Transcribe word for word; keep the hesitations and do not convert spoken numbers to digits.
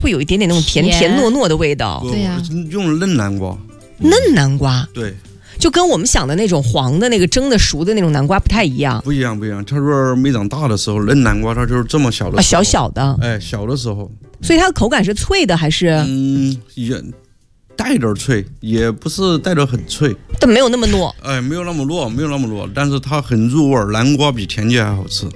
会有一点点那种甜甜糯糯的味道。 对呀、啊， 用嫩南瓜， 嫩南瓜， 对。 就跟我们想的那种黄的那个蒸的熟的那种南瓜不太一样， 不一样，不一样。它说没长大的时候，嫩南瓜它就是这么小的时候、啊， 小小的， 哎，小的时候。 所以它的口感是脆的还是？ 嗯，也带点脆，也不是带着很脆， 但没有那么糯。 哎，没有那么糯，没有那么糯，但是它很入味儿。南瓜比甜芥还好吃。